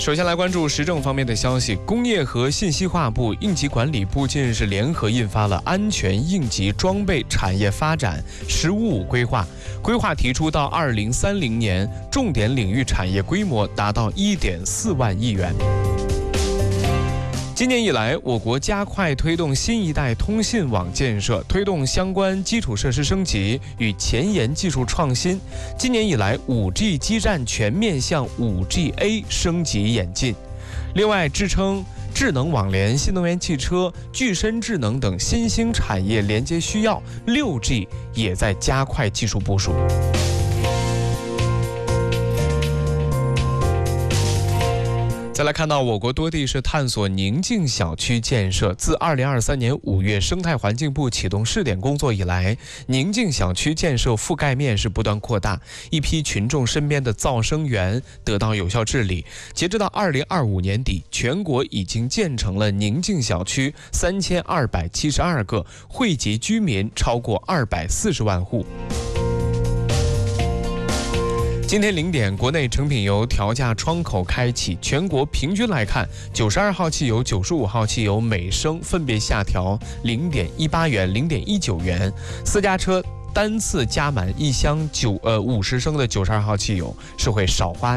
首先来关注时政方面的消息，工业和信息化部、应急管理部近日是联合印发了《安全应急装备产业发展“十五五”规划》，规划提出到2030年，重点领域产业规模达到1.4万亿元。今年以来，我国加快推动新一代通信网建设，推动相关基础设施升级与前沿技术创新。今年以来，5G 基站全面向 5G-A 升级演进。另外，支撑智能网联、新能源汽车、具身智能等新兴产业连接需要，6G 也在加快技术部署。再来看到我国多地是探索宁静小区建设。自2023年5月生态环境部启动试点工作以来，宁静小区建设覆盖面是不断扩大，一批群众身边的噪声源得到有效治理。截止到2025年底，全国已经建成了宁静小区3272个，惠及居民超过240万户。今天0点，国内成品油调价窗口开启，全国平均来看，92号汽油、95号汽油每升分别下调0.18元、0.19元。私家车单次加满一箱50升的92号汽油是会少花